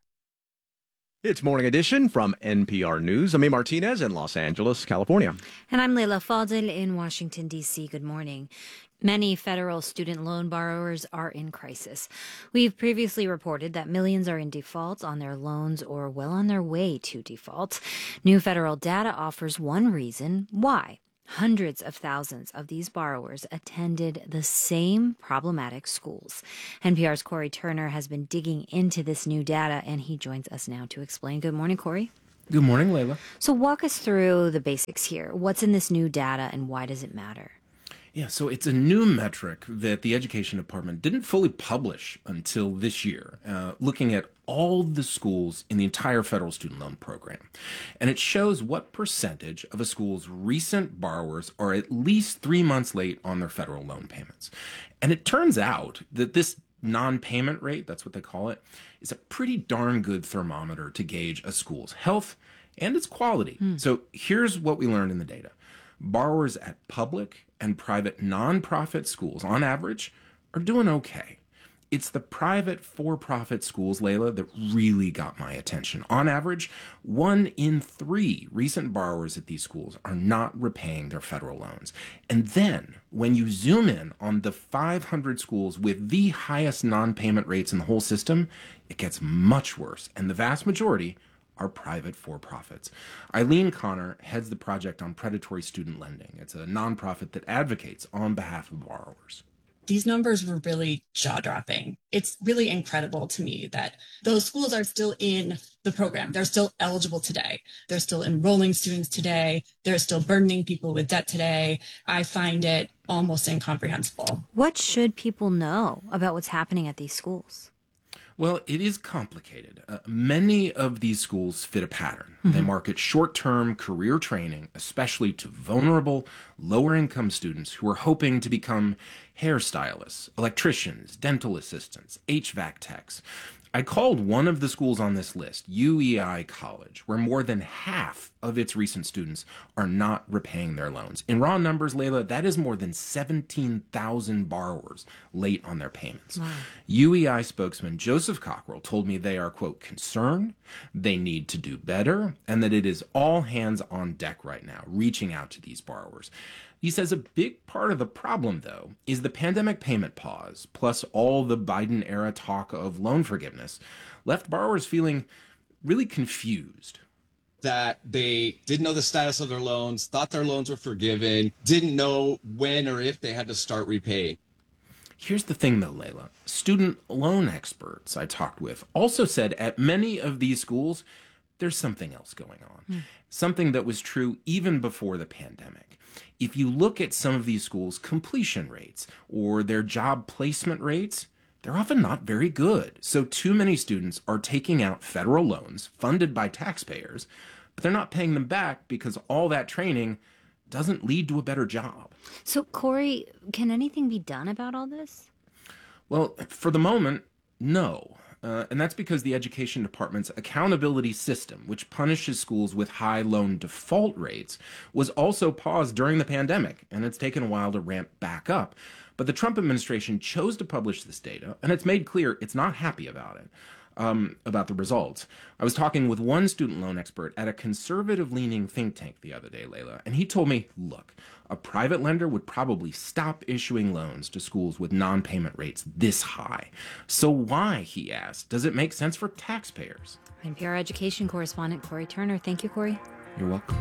It's Morning Edition from N P R News. I'm A. Martinez in Los Angeles, California. And I'm Leila Fadel in Washington, D C. Good morning. Many federal student loan borrowers are in crisis. We've previously reported that millions are in default on their loans or well on their way to default. New federal data offers one reason why. Hundreds of thousands of these borrowers attended the same problematic schools. N P R's Corey Turner has been digging into this new data, and he joins us now to explain. Good morning, Corey. Good morning, Leila. So walk us through the basics here. What's in this new data, and why does it matter? Yeah, so it's a new metric that the Education Department didn't fully publish until this year, uh, looking at all the schools in the entire federal student loan program. And it shows what percentage of a school's recent borrowers are at least three months late on their federal loan payments. And it turns out that this non-payment rate, that's what they call it, is a pretty darn good thermometer to gauge a school's health and its quality. Mm. So here's what we learned in the data. Borrowers at public and private nonprofit schools, on average, are doing okay. It's the private for-profit schools, Leila, that really got my attention. On average, one in three recent borrowers at these schools are not repaying their federal loans. And then, when you zoom in on the five hundred schools with the highest non-payment rates in the whole system, it gets much worse, and the vast majority are private for-profits. Eileen Connor heads the Project on Predatory Student Lending. It's a nonprofit that advocates on behalf of borrowers. These numbers were really jaw-dropping. It's really incredible to me that those schools are still in the program. They're still eligible today. They're still enrolling students today. They're still burdening people with debt today. I find it almost incomprehensible. What should people know about what's happening at these schools? Well, it is complicated. Uh, many of these schools fit a pattern. Mm-hmm. They market short-term career training, especially to vulnerable, lower-income students who are hoping to become hairstylists, electricians, dental assistants, H V A C techs. I called one of the schools on this list, U E I College, where more than half of its recent students are not repaying their loans. In raw numbers, Leila, that is more than seventeen thousand borrowers late on their payments. Wow. U E I spokesman Joseph Cockrell told me they are, quote, concerned, they need to do better, and that it is all hands on deck right now, reaching out to these borrowers. He says a big part of the problem, though, is the pandemic payment pause, plus all the Biden-era talk of loan forgiveness, left borrowers feeling really confused. That they didn't know the status of their loans, thought their loans were forgiven, didn't know when or if they had to start repaying. Here's the thing, though, Leila. Student loan experts I talked with also said at many of these schools, there's something else going on, mm. something that was true even before the pandemic. If you look at some of these schools' completion rates or their job placement rates, they're often not very good. So too many students are taking out federal loans funded by taxpayers, but they're not paying them back because all that training doesn't lead to a better job. So, Corey, can anything be done about all this? Well, for the moment, no. Uh, and that's because the Education Department's accountability system, which punishes schools with high loan default rates, was also paused during the pandemic, and it's taken a while to ramp back up. But the Trump administration chose to publish this data, and it's made clear it's not happy about it, um, about the results. I was talking with one student loan expert at a conservative-leaning think tank the other day, Leila, and he told me, look, a private lender would probably stop issuing loans to schools with non-payment rates this high. So why, he asked, does it make sense for taxpayers? N P R education correspondent Corey Turner. Thank you, Corey. You're welcome.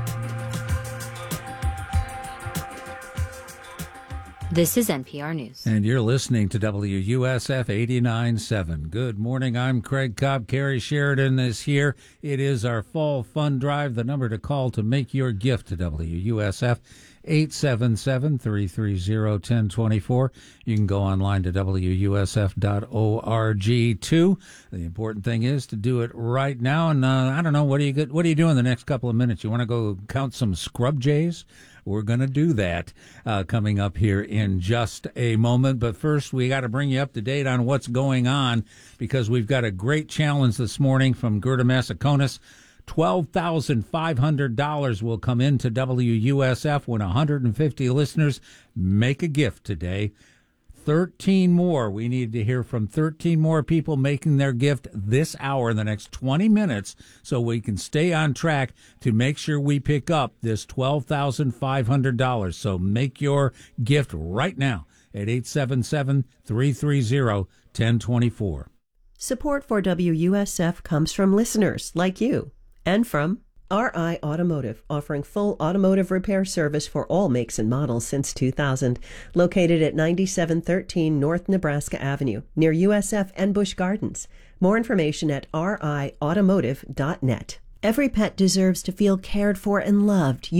This is N P R News. And you're listening to W U S F eighty-nine point seven. Good morning. I'm Craig Cobb. Carrie Sheridan is here. It is our Fall Fund Drive. The number to call to make your gift to W U S F, eight seven seven, three three zero, one zero two four. You can go online to W U S F dot org too. The important thing is to do it right now. And uh, I don't know, what do you get, what do you do in the next couple of minutes? You want to go count some scrub jays? We're going to do that uh, coming up here in just a moment. But first, we got to bring you up to date on what's going on, because we've got a great challenge this morning from Gerda Massaconas. twelve thousand five hundred dollars will come into W U S F when one hundred fifty listeners make a gift today. thirteen more. We need to hear from thirteen more people making their gift this hour in the next twenty minutes, so we can stay on track to make sure we pick up this twelve thousand five hundred dollars. So make your gift right now at eight seven seven, three three zero, one zero two four. Support for W U S F comes from listeners like you and from R I Automotive, offering full automotive repair service for all makes and models since two thousand. Located at ninety-seven thirteen North Nebraska Avenue, near U S F and Busch Gardens. More information at r i automotive dot net. Every pet deserves to feel cared for and loved.